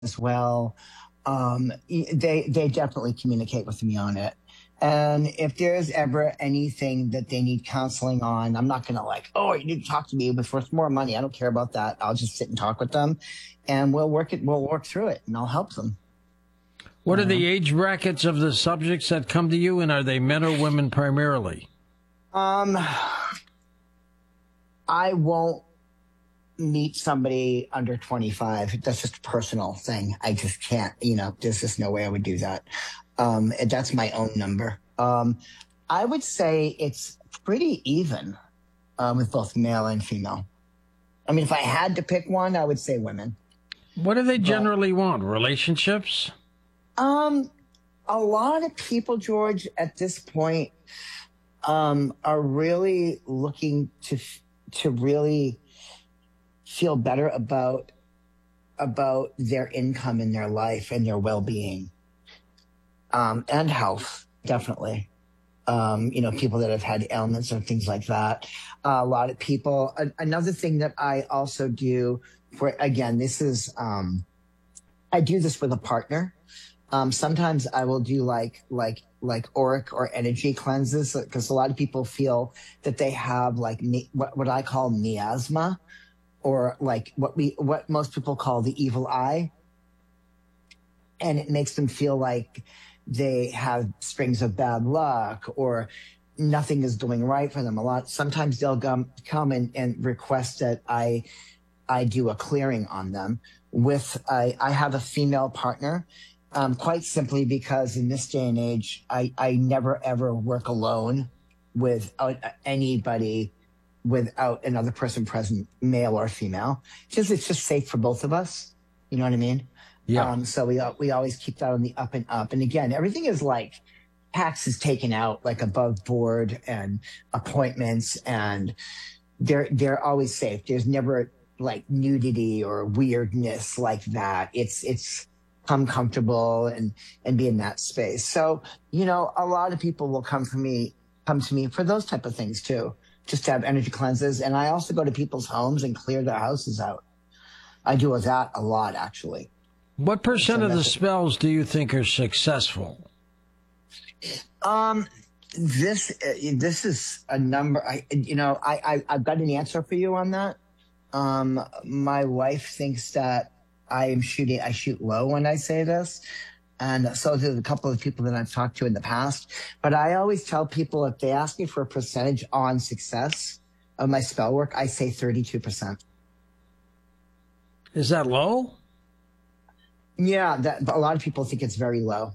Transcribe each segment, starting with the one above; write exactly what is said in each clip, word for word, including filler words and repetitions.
as well. Um, they they definitely communicate with me on it. And if there's ever anything that they need counseling on, I'm not going to like, oh, you need to talk to me with for more money. I don't care about that. I'll just sit and talk with them, and we'll work it. We'll work through it, and I'll help them. What are the age brackets of the subjects that come to you, and are they men or women primarily? Um, I won't meet somebody under twenty-five. That's just a personal thing. I just can't, you know, there's just no way I would do that. Um, that's my own number. Um, I would say it's pretty even uh, with both male and female. I mean, if I had to pick one, I would say women. What do they generally but, want? Relationships? Um, a lot of people, George, at this point, um, are really looking to to really feel better about about their income in their life and their well-being, um, and health, definitely. Um, you know, people that have had ailments or things like that. Uh, a lot of people. A- another thing that I also do for, again, this is, um, I do this with a partner. Um, sometimes I will do like, like, like auric or energy cleanses, because a lot of people feel that they have like mi- what, what I call miasma, or like what we, what most people call the evil eye. And it makes them feel like they have strings of bad luck, or nothing is going right for them. A lot, sometimes they'll come, come and, and request that I, I do a clearing on them with, I, I have a female partner. Um, quite simply because in this day and age, I, I never ever work alone without anybody, without another person present, male or female. Just it's just safe for both of us. You know what I mean? Yeah. Um, so we we always keep that on the up and up. And again, everything is like taxes taken out, like above board, and appointments, and they're they're always safe. There's never like nudity or weirdness like that. It's it's come comfortable and, and be in that space. So, you know, a lot of people will come for me, come to me for those type of things too, just to have energy cleanses. And I also go to people's homes and clear their houses out. I do that a lot, actually. What percent so of the spells do you think are successful? Um, this, uh, this is a number, I, you know, I, I, I've got an answer for you on that. Um, my wife thinks that I am shooting, I shoot low when I say this. And so there's a couple of people that I've talked to in the past. But I always tell people, if they ask me for a percentage on success of my spell work, I say thirty-two percent. Is that low? Yeah, that, a lot of people think it's very low.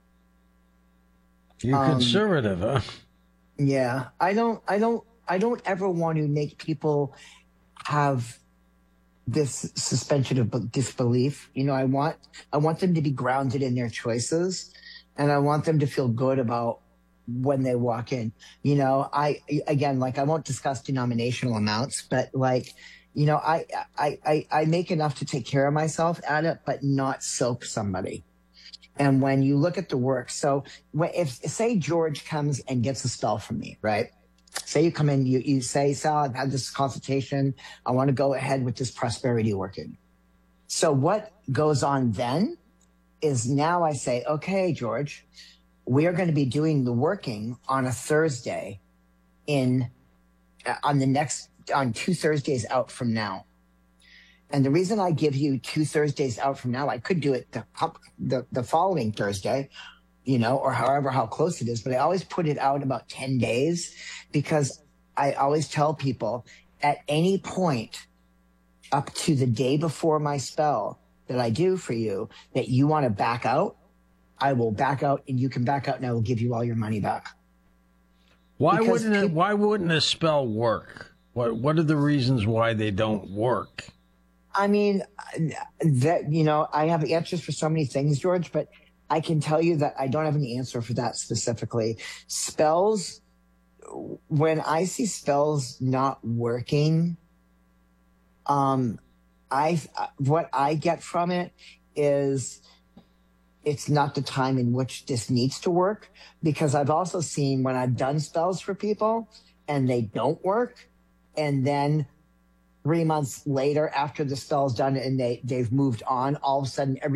You're um, conservative, huh? Yeah, I don't, I don't, I don't ever want to make people have this suspension of disbelief. You know, I want, I want them to be grounded in their choices, and I want them to feel good about when they walk in. You know, I, again, like I won't discuss denominational amounts, but like, you know, I, I, I, I make enough to take care of myself at it, but not soap somebody. And when you look at the work, so if, say George comes and gets a spell from me, right? Say you come in, you, you say, Sal, I've had this consultation. I want to go ahead with this prosperity working. So what goes on then is now I say, okay, George, we are going to be doing the working on a Thursday in, uh, on the next, on two Thursdays out from now. And the reason I give you two Thursdays out from now, I could do it the, the, the following Thursday, you know, or however, how close it is. But I always put it out about ten days, because I always tell people at any point up to the day before my spell that I do for you, that you want to back out, I will back out, and you can back out, and I will give you all your money back. Why because wouldn't it, why wouldn't a spell work? What What are the reasons why they don't work? I mean, that, you know, I have answers for so many things, George, but I can tell you that I don't have an answer for that specifically. Spells, when I see spells not working, um, I what I get from it is it's not the time in which this needs to work, because I've also seen when I've done spells for people and they don't work, and then three months later after the spell's done and they, they've moved on, all of a sudden